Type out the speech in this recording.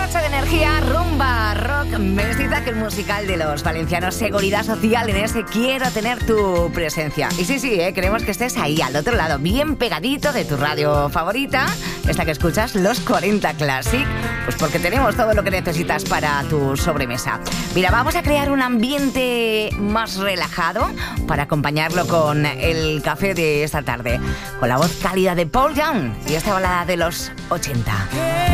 noche de energía, rumba, rock, mestiza que el musical de los valencianos Seguridad Social en ese Quiero tener tu presencia. Y sí, queremos que estés ahí al otro lado, bien pegadito de tu radio favorita, esta que escuchas, Los 40 Classic, pues porque tenemos todo lo que necesitas para tu sobremesa. Mira, vamos a crear un ambiente más relajado para acompañarlo con el café de esta tarde, con la voz cálida de Paul Young y esta balada de los 80.